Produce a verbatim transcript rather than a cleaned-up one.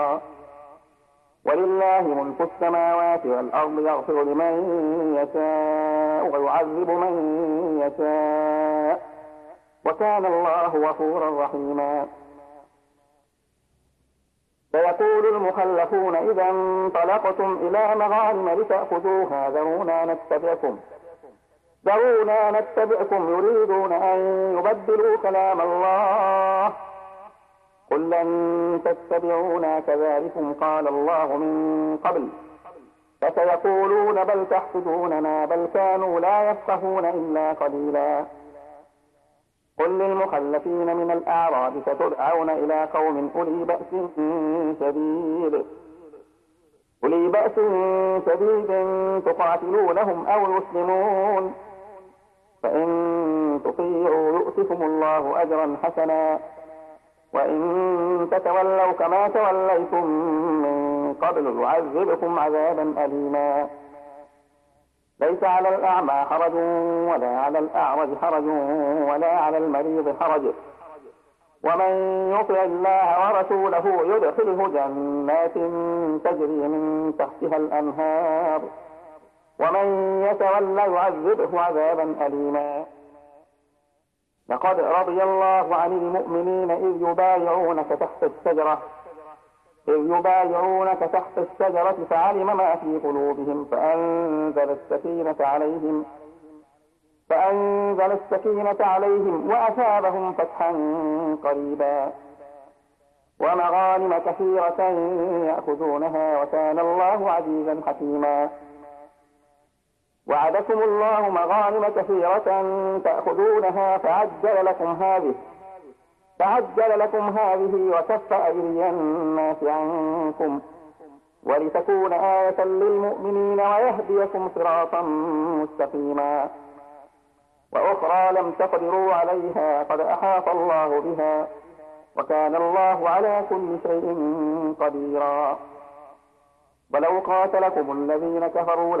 ولله ملك السماوات والأرض يغفر لمن يشاء ويعذب من يشاء وكان الله غفورا رحيما. سيقول المخلفون إذا انطلقتم إلى مغانم لتأخذوها ذرونا نتبعكم ذرونا نتبعكم يريدون أن يبدلوا كلام الله قل لن تتبعونا كذلكم قال الله من قبل فسيقولون بل تحسدوننا بل كانوا لا يفقهون إلا قليلا. قل للمخلفين من الأعراب ستدعون إلى قوم أولي بأس شديد أولي بأس شديد تقاتلونهم أو يسلمون فإن تطيعوا يؤتكم الله أجرا حسنا وإن تتولوا كما توليتم من قبل يعذبكم عذابا أليما. ليس على الأعمى حرج ولا على الأعرج حرج ولا على المريض حرج ومن يطع الله ورسوله يدخله جنات تجري من تحتها الأنهار ومن يتولى يعذبه عذابا أليما. لقد رضي الله عن المؤمنين إذ يبايعونك تحت الشجرة إذ يبايعونك تحت الشجرة فعلم ما في قلوبهم فأنزل السكينة عليهم فأنزل السكينة عليهم وأثابهم فتحا قريبا ومغانم كثيرة يأخذونها وكان الله عزيزا حكيما. وعدكم الله مغانم كثيرة تأخذونها فعجل لكم هذه فعجل لكم هذه وكف أيدي الناس عنكم ولتكون آية للمؤمنين ويهديكم صراطا مستقيما. وأخرى لم تقدروا عليها قد أحاط الله بها وكان الله على كل شيء قديرا. ولو قاتلكم الذين كفروا